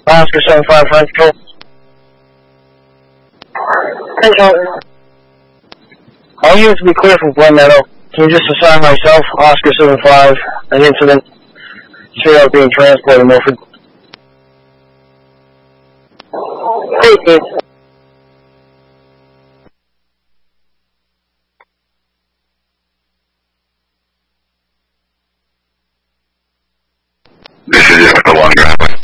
Oscar 75 French Control. Control. All units to be clear from Glen Meadow. Can you just assign myself, Oscar 75, an incident? Serial being transported to Milford. Please.